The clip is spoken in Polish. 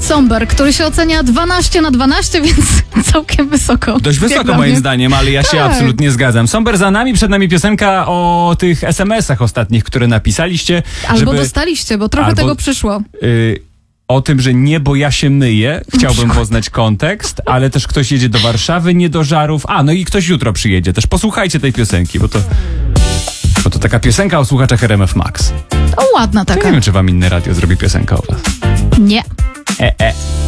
Somber, który się ocenia 12/12, więc całkiem wysoko. Dość wysoko moim zdaniem, ale ja się absolutnie zgadzam. Somber za nami, przed nami piosenka o tych SMS-ach ostatnich, które napisaliście. Albo dostaliście, bo trochę tego przyszło. O tym, że nie, bo ja się myję. Chciałbym poznać kontekst, ale też ktoś jedzie do Warszawy, nie do Żarów. No i ktoś jutro przyjedzie. Też posłuchajcie tej piosenki, bo to taka piosenka o słuchaczach RMF Max. O, ładna taka. Ja nie wiem, czy wam inne radio zrobi piosenkę o was. Nie.